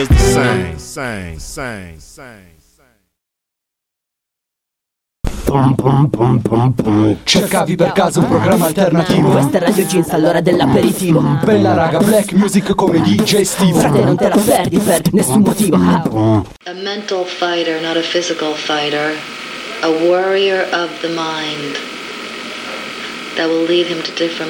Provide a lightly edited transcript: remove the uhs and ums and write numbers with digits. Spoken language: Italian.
Cercavi per caso un programma alternativo? Questa è Radio Jeans all'ora dell'aperitivo. Bella raga, black music come DJ Steve. Frate, non te la perdi per nessun motivo. A mental fighter, not a physical fighter. A warrior of the mind that will lead him to different